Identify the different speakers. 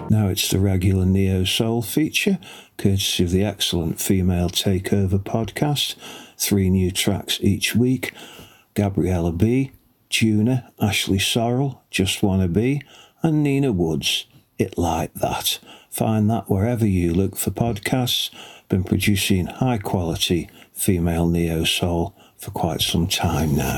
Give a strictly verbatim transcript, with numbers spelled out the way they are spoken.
Speaker 1: Now it's the regular Neo Soul feature, courtesy of the excellent Female Takeover podcast. Three new tracks each week. Gabriella B, Juna, Ashley Sorrell, Just Wanna Be, and Nina Woods, It Like That. Find that wherever you look for podcasts. Been producing high quality female neo soul for quite some time now.